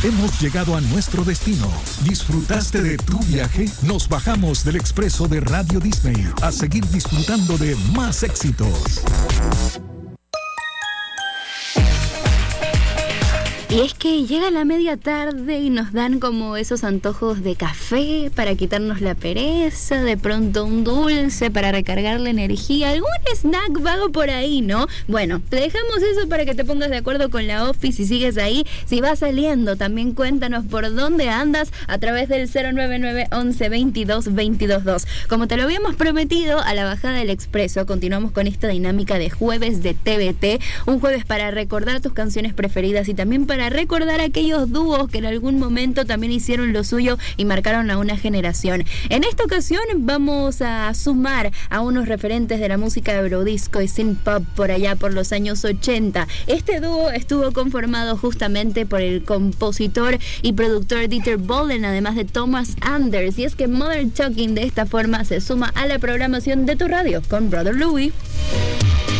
Hemos llegado a nuestro destino. ¿Disfrutaste de tu viaje? Nos bajamos del expreso de Radio Disney a seguir disfrutando de más éxitos. Y es que llega la media tarde y nos dan como esos antojos de café para quitarnos la pereza, de pronto un dulce para recargar la energía, algún snack vago por ahí, ¿no? Bueno, te dejamos eso para que te pongas de acuerdo con la Office y sigues ahí. Si vas saliendo, también cuéntanos por dónde andas a través del 099 11 22 222. Como te lo habíamos prometido, a la bajada del expreso continuamos con esta dinámica de jueves de TBT, un jueves para recordar tus canciones preferidas y también para recordar aquellos dúos que en algún momento también hicieron lo suyo y marcaron a una generación. En esta ocasión vamos a sumar a unos referentes de la música eurodisco y synth pop por allá por los años 80. Este dúo estuvo conformado justamente por el compositor y productor Dieter Bohlen, además de Thomas Anders, y es que Modern Talking de esta forma se suma a la programación de tu radio con Brother Louie.